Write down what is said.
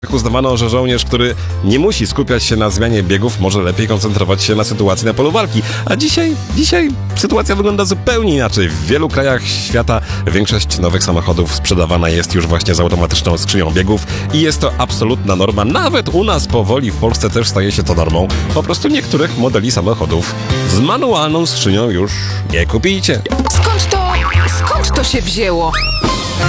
Uznawano, że żołnierz, który nie musi skupiać się na zmianie biegów, może lepiej koncentrować się na sytuacji na polu walki. A dzisiaj sytuacja wygląda zupełnie inaczej. W wielu krajach świata większość nowych samochodów sprzedawana jest już właśnie z automatyczną skrzynią biegów i jest to absolutna norma. Nawet u nas powoli w Polsce też staje się to normą. Po prostu niektórych modeli samochodów z manualną skrzynią już nie kupicie. Skąd to się wzięło?